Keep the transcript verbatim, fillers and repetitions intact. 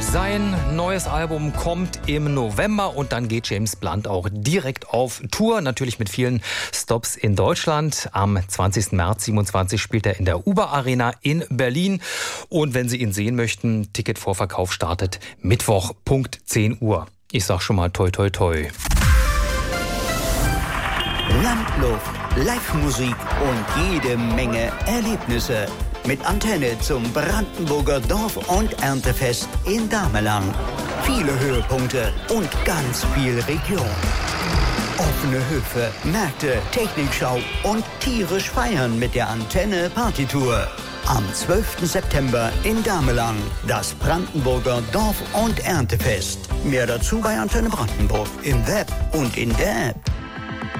Sein neues Album kommt im November und dann geht James Blunt auch direkt auf Tour. Natürlich mit vielen Stops in Deutschland. Am zwanzigsten März siebenundzwanzig spielt er in der Uber Arena in Berlin. Und wenn Sie ihn sehen möchten, Ticketvorverkauf startet Mittwoch, Punkt zehn Uhr. Ich sag schon mal toi toi toi. Landluft, Live-Musik und jede Menge Erlebnisse. Mit Antenne zum Brandenburger Dorf- und Erntefest in Damelang. Viele Höhepunkte und ganz viel Region. Offene Höfe, Märkte, Technikschau und tierisch feiern mit der Antenne Partytour. Am zwölften September in Damelang. Das Brandenburger Dorf- und Erntefest. Mehr dazu bei Antenne Brandenburg im Web und in der App.